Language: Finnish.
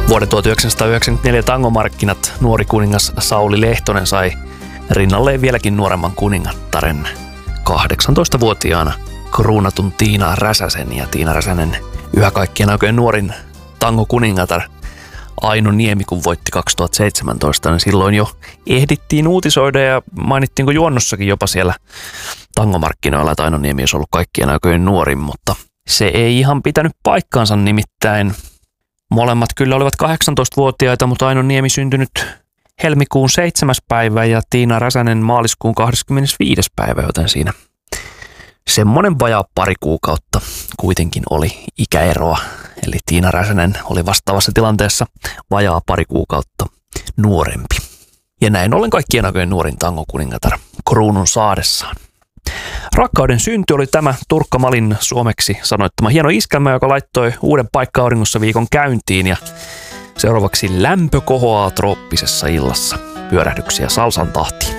Vuoden 1994 tangomarkkinat nuori kuningas Sauli Lehtonen sai rinnalleen vieläkin nuoremman kuningattaren 18-vuotiaana kruunatun Tiina Räsäsen, ja Tiina Räsänen yhä kaikkien aikojen nuorin tangokuningatar Aino Niemi, kun voitti 2017, niin silloin jo ehdittiin uutisoida ja mainittiinko juonnossakin jopa siellä tangomarkkinoilla, että Aino Niemi olisi ollut kaikkien aikojen nuorin, mutta se ei ihan pitänyt paikkaansa, nimittäin molemmat kyllä olivat 18-vuotiaita, mutta Aino Niemi syntynyt helmikuun 7. päivä ja Tiina Räsänen maaliskuun 25. päivä, joten siinä semmoinen vajaa pari kuukautta kuitenkin oli ikäeroa. Eli Tiina Räsänen oli vastaavassa tilanteessa vajaa pari kuukautta nuorempi. Ja näin ollen kaikkien aikojen nuorin tangokuningatar kruunun saadessaan. Rakkauden synty oli tämä Turkka Malin suomeksi sanoittama hieno iskelmä, joka laittoi uuden paikka-auringossa viikon käyntiin. Ja seuraavaksi lämpö kohoaa trooppisessa illassa. Pyörähdyksiä salsan tahtiin.